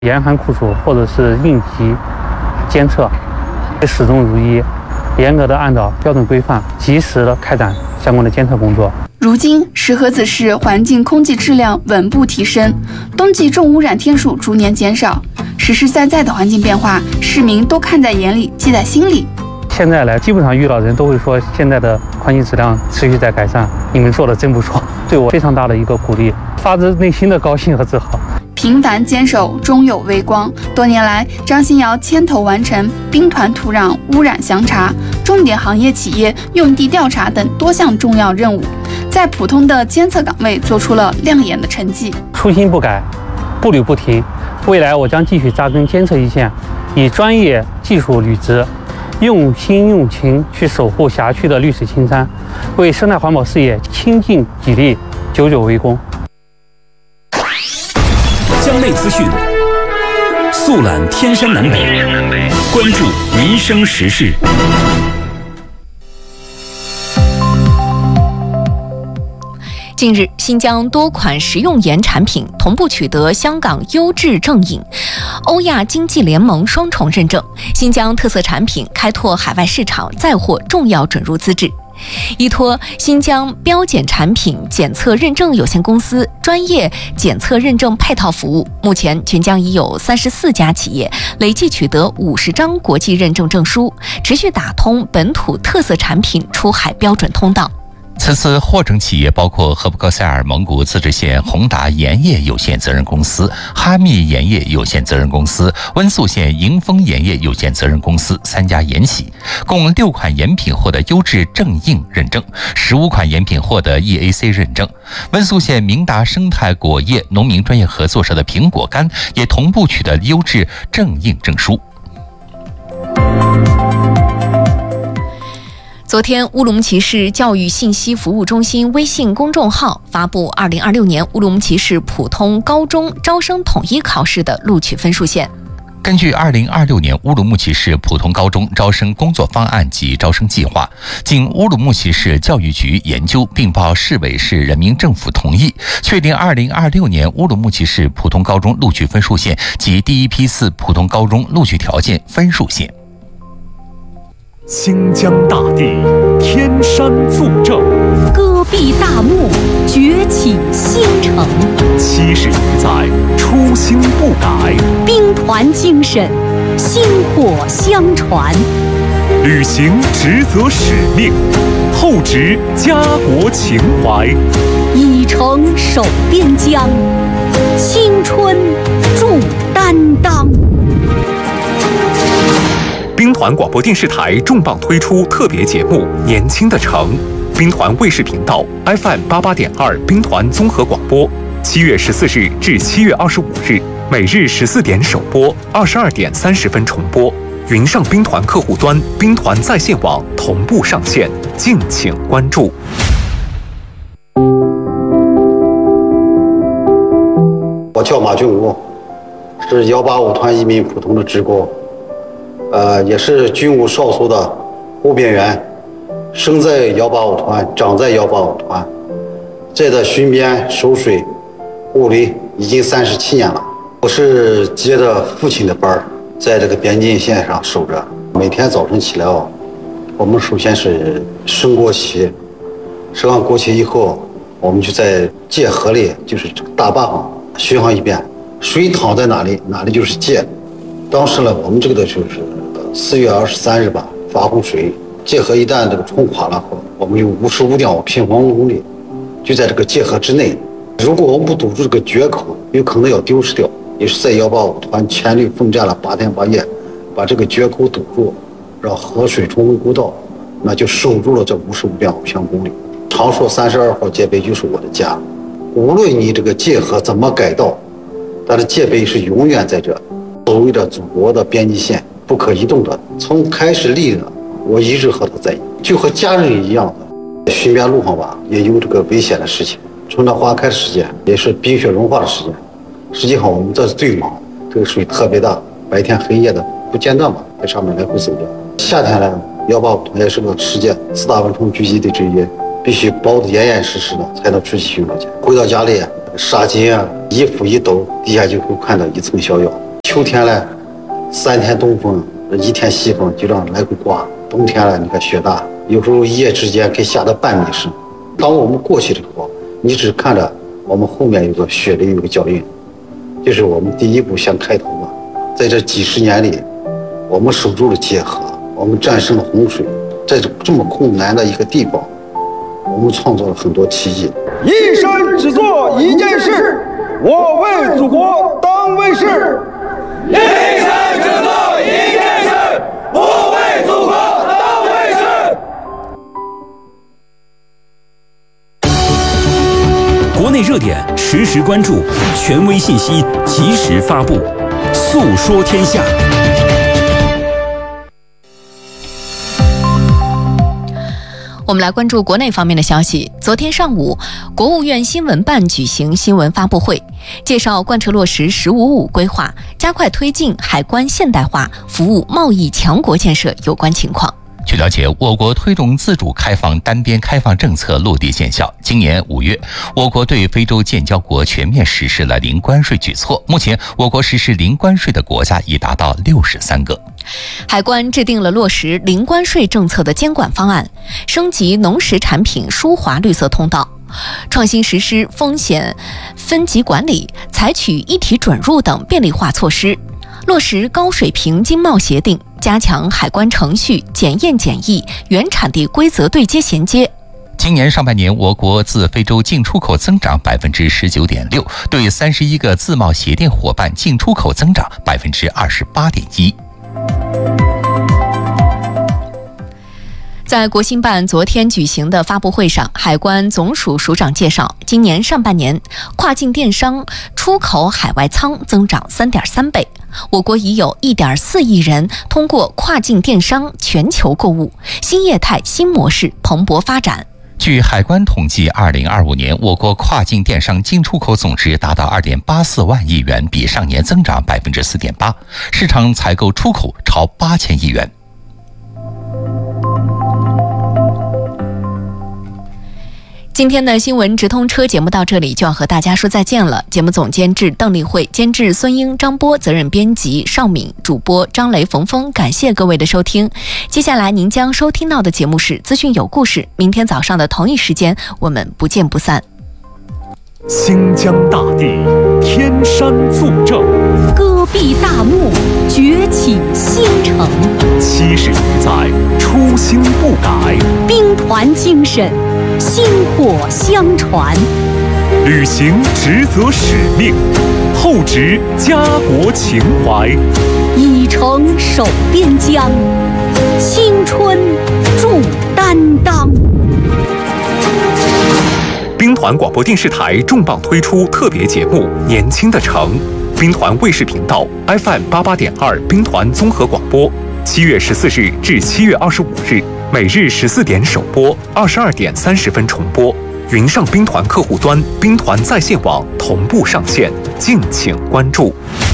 严寒酷暑或者是应急监测，始终如一，严格的按照标准规范，及时的开展相关的监测工作。 如今，石河子市环境空气质量稳步提升，冬季重污染天数逐年减少。实实在在的环境变化，市民都看在眼里，记在心里。 现在来，基本上遇到人都会说，现在的环境质量持续在改善，你们做的真不错，对我非常大的一个鼓励，发自内心的高兴和自豪。 平凡坚守，终有微光。多年来，张新尧牵头完成兵团土壤污染详查、重点行业企业用地调查等多项重要任务，在普通的监测岗位做出了亮眼的成绩。 初心不改，步履不停，未来我将继续扎根监测一线，以专业技术履职，用心用情去守护辖区的绿水青山，为生态环保事业倾尽己力，久久为功。 江内资讯，速览天山南北，关注民生时事。 近日，新疆多款食用盐产品同步取得香港优质正饮、欧亚经济联盟双重认证，新疆特色产品开拓海外市场再获重要准入资质。依托新疆标检产品检测认证有限公司专业检测认证配套服务，目前全疆已有34家企业累计取得50张国际认证证书，持续打通本土特色产品出海标准通道。 此次获证企业包括赫布戈塞尔蒙古自治县宏达盐业有限责任公司、哈密盐业有限责任公司、温宿县迎丰盐业有限责任公司3家盐企，共6款盐品获得优质正硬认证，15款盐品获得 EAC 认证。温宿县明达生态果业农民专业合作社的苹果干也同步取得优质正硬证书。 昨天，乌鲁木齐市教育信息服务中心微信公众号发布2026年乌鲁木齐市普通高中招生统一考试的录取分数线。 根据2026年乌鲁木齐市普通高中招生工作方案及招生计划，经乌鲁木齐市教育局研究并报市委市人民政府同意，确定2026年乌鲁木齐市普通高中录取分数线及第一批次普通高中录取条件分数线。 新疆大地，天山作证， 戈壁大漠，崛起新城。 70余载，初心不改， 兵团精神，薪火相传。 履行职责使命，厚植家国情怀， 以诚守边疆，青春铸担当。 兵团广播电视台重磅推出特别节目《年轻的城》，兵团卫视频道 FM88.2兵团综合广播，7月14日至7月25日，每日14点首播，22点30分重播。云上兵团客户端、兵团在线网同步上线，敬请关注。 我叫马俊武，是185团一名普通的职工。也是军务少苏的护边员，生在185团，长在185团，在这巡边守水护理已经37年了。我是接着父亲的班，在这个边境线上守着。每天早晨起来我们首先是升国旗，升完国旗以后，我们就在界河里，就是这个大坝上巡航一遍，水淌在哪里，哪里就是界。当时呢，我们这个的就是4月23日吧，发洪水，界河一旦这个冲垮了后，我们有55.5平方公里，就在这个界河之内。如果我们不堵住这个决口，有可能要丢失掉。也是在185团全力奋战了8天8夜，把这个决口堵住，让河水重回沟道，那就守住了这55.5平方公里。常说32号界碑就是我的家，无论你这个界河怎么改道，但是界碑是永远在这，守卫着祖国的边境线。不可移动的，从开始立的，我一直和他在一起，就和家人一样的。巡边路上吧，也有这个危险的事情。春暖花开的时间，也是冰雪融化的时间。实际上我们这是最忙，这个水特别大，白天黑夜的不间断吧，在上面来回走的。夏天呢，185团也是个世界4大蚊虫聚集地之一，必须包得严严实实的才能出去巡逻去。回到家里，纱巾啊、衣服一抖，底下就会看到一层小药。 秋天了3天东风，1天西风，就这样来回刮。冬天了，你看雪大，有时候一夜之间可以下到半米深。当我们过去的时候，你只看着我们后面有个雪里有个脚印，就是我们第一步先开头吧。在这几十年里，我们守住了结河，我们战胜了洪水，在这么困难的一个地方，我们创造了很多奇迹。 一生只做一件事，我为祖国当卫士。 一生只做一件事，我为祖国当卫士。 国内热点实时关注，权威信息及时发布，诉说天下。 我们来关注国内方面的消息。昨天上午，国务院新闻办举行新闻发布会，介绍贯彻落实“十五五”规划，加快推进海关现代化，服务贸易强国建设有关情况。 据了解，我国推动自主开放单边开放政策落地见效。今年5月，我国对非洲建交国全面实施了零关税举措。目前，我国实施零关税的国家已达到63个。 海关制定了落实零关税政策的监管方案，升级农食产品输华绿色通道，创新实施风险分级管理，采取一体准入等便利化措施，落实高水平经贸协定，加强海关程序检验检疫、原产地规则对接衔接。 今年上半年，我国自非洲进出口增长19.6%，对31个自贸协定伙伴进出口增长28.1%。 在国新办昨天举行的发布会上，海关总署署长介绍，今年上半年跨境电商出口海外仓增长3.3倍，我国已有1.4亿人通过跨境电商全球购物，新业态新模式蓬勃发展。 据海关统计，2025年我国跨境电商进出口总值达到2.84万亿元，比上年增长4.8%，市场采购出口超8000亿元。 今天的新闻直通车节目到这里就要和大家说再见了。节目总监制邓丽慧，监制孙英、张波，责任编辑邵敏，主播张雷、冯峰。感谢各位的收听。接下来您将收听到的节目是资讯有故事，明天早上的同一时间我们不见不散。 新疆大地天山作证， 戈壁大漠崛起新城 70余载初心不改， 兵团精神薪火相传， 履行职责使命，厚植家国情怀， 以诚守边疆，青春铸担当。 兵团广播电视台重磅推出特别节目《年轻的城》，兵团卫视频道 FM 88.2兵团综合广播，7月14日至7月25日，每日14点首播，22点30分重播。云上兵团客户端、兵团在线网同步上线，敬请关注。